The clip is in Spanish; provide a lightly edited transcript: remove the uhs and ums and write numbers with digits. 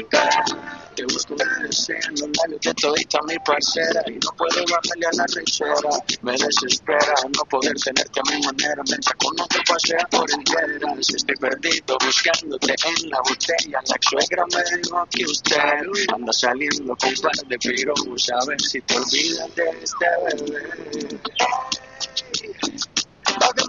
Te busco en los labios de todita mi parcera y no puedo bajarle a la risera. Me desespera no poder tenerte a mi manera mientras con otro pasea por enteras. Estoy perdido buscándote en la botella. La ex suegra me dijo que usted anda saliendo con un par de piromos a ver si te olvidas de este bebé.